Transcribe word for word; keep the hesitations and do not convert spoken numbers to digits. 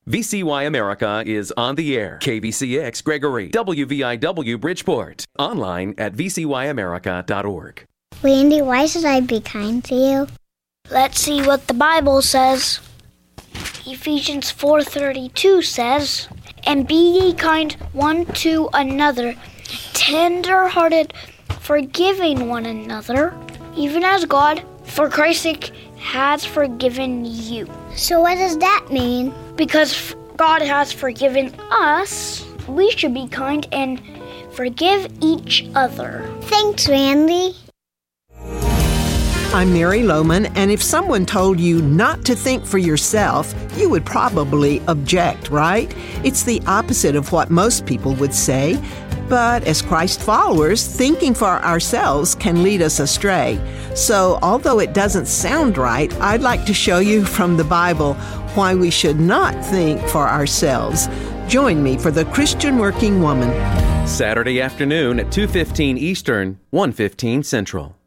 V C Y America is on the air. K V C X Gregory, W V I W Bridgeport. Online at v c y america dot org. Randy, why should I be kind to you? Let's see what the Bible says. Ephesians four thirty-two says, "And be ye kind one to another, tender-hearted, forgiving one another, even as God, for Christ's sake, has forgiven you." So what does that mean? Because God has forgiven us, we should be kind and forgive each other. Thanks, Randy. I'm Mary Lohman, and if someone told you not to think for yourself, you would probably object, right? It's the opposite of what most people would say. But as Christ followers, thinking for ourselves can lead us astray. So although it doesn't sound right, I'd like to show you from the Bible why we should not think for ourselves. Join me for The Christian Working Woman. Saturday afternoon at two fifteen Eastern, one fifteen Central.